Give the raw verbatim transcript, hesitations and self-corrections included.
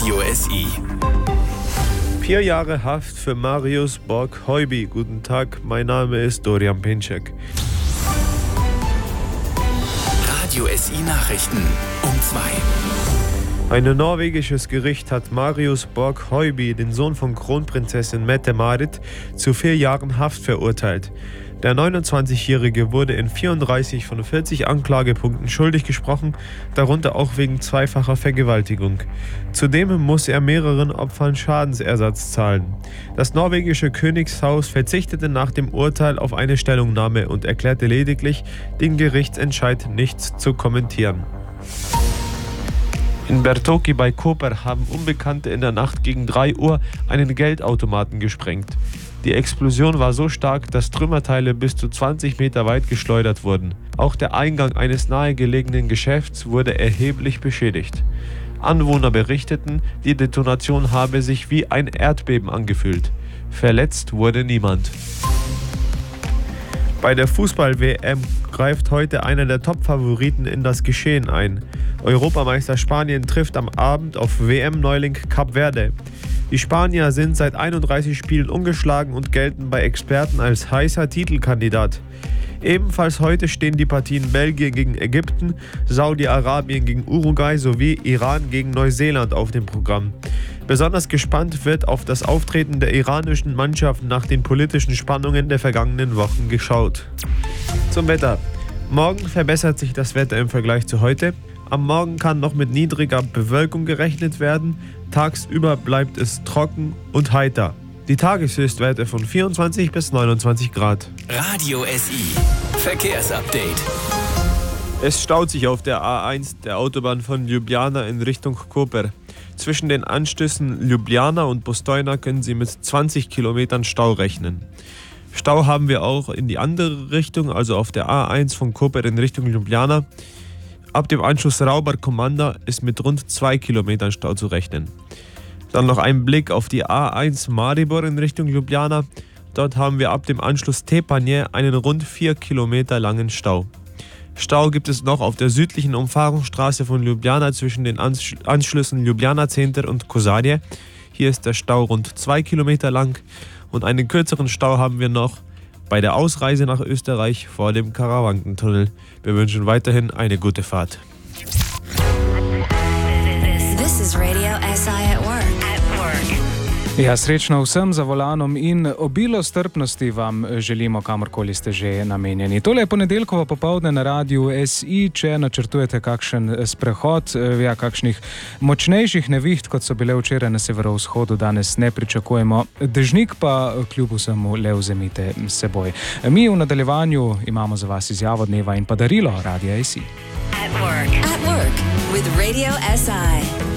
Radio S I. Vier Jahre Haft für Marius Borg-Heuby. Guten Tag, mein Name ist Dorian Pinczek. Radio S I Nachrichten um zwei. Ein norwegisches Gericht hat Marius Borg-Heuby, den Sohn von Kronprinzessin Mette-Marit, zu vier Jahren Haft verurteilt. Der neunundzwanzigjährige wurde in vierunddreißig von vierzig Anklagepunkten schuldig gesprochen, darunter auch wegen zweifacher Vergewaltigung. Zudem muss er mehreren Opfern Schadensersatz zahlen. Das norwegische Königshaus verzichtete nach dem Urteil auf eine Stellungnahme und erklärte lediglich, den Gerichtsentscheid nicht zu kommentieren. In Bertoki bei Koper haben Unbekannte in der Nacht gegen drei Uhr einen Geldautomaten gesprengt. Die Explosion war so stark, dass Trümmerteile bis zu zwanzig Meter weit geschleudert wurden. Auch der Eingang eines nahegelegenen Geschäfts wurde erheblich beschädigt. Anwohner berichteten, die Detonation habe sich wie ein Erdbeben angefühlt. Verletzt wurde niemand. Bei der Fußball-W M greift heute einer der Top-Favoriten in das Geschehen ein. Europameister Spanien trifft am Abend auf W M-Neuling Kap Verde. Die Spanier sind seit einunddreißig Spielen ungeschlagen und gelten bei Experten als heißer Titelkandidat. Ebenfalls heute stehen die Partien Belgien gegen Ägypten, Saudi-Arabien gegen Uruguay sowie Iran gegen Neuseeland auf dem Programm. Besonders gespannt wird auf das Auftreten der iranischen Mannschaft nach den politischen Spannungen der vergangenen Wochen geschaut. Zum Wetter. Morgen verbessert sich das Wetter im Vergleich zu heute. Am Morgen kann noch mit niedriger Bewölkung gerechnet werden. Tagsüber bleibt es trocken und heiter. Die Tageshöchstwerte von vierundzwanzig bis neunundzwanzig Grad. Radio S I. Verkehrsupdate. Es staut sich auf der A eins der Autobahn von Ljubljana in Richtung Koper. Zwischen den Anstößen Ljubljana und Postojna können Sie mit zwanzig Kilometern Stau rechnen. Stau haben wir auch in die andere Richtung, also auf der A eins von Koper in Richtung Ljubljana. Ab dem Anschluss Rauber-Komanda ist mit rund zwei Kilometern Stau zu rechnen. Dann noch ein Blick auf die A eins Maribor in Richtung Ljubljana. Dort haben wir ab dem Anschluss Tepanje einen rund vier Kilometer langen Stau. Stau gibt es noch auf der südlichen Umfahrungsstraße von Ljubljana zwischen den Anschlüssen Ljubljana Center und Kozadje. Hier ist der Stau rund zwei Kilometer lang und einen kürzeren Stau haben wir noch bei der Ausreise nach Österreich vor dem Karawankentunnel. Wir wünschen weiterhin eine gute Fahrt. This is Radio S I at work. At work. Ja, srečno vsem za volanom in obilo strpnosti vam želimo, kamorkoli ste že namenjeni. Tole je ponedeljkovo popoldne na Radiu S I. Če načrtujete kakšen sprehod, ja, kakšnih močnejših neviht, kot so bile včeraj na severovzhodu, danes ne pričakujemo. Dežnik pa kljub vsemu le vzemite s seboj. Mi v nadaljevanju imamo za vas izjavo dneva in pa darilo Radia S I. At work. At work with Radio S I.